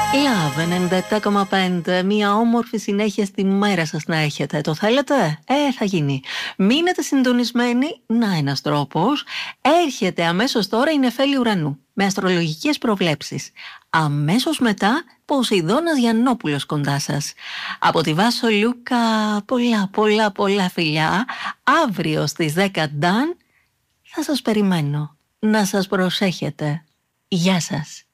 Love 97,5. Μια όμορφη συνέχεια στη μέρα σας να έχετε. Το θέλετε? Θα γίνει. Μείνετε συντονισμένοι. Να, ένας τρόπος. Έρχεται αμέσως τώρα η νεφέλη ουρανού με αστρολογικές προβλέψεις. Αμέσως μετά Ποσειδώνας Γιαννόπουλος κοντά σας. Από τη Βάσο Λούκα πολλά φιλιά. Αύριο στις 10 Νταν θα σας περιμένω. Να σας προσέχετε. Γεια σας.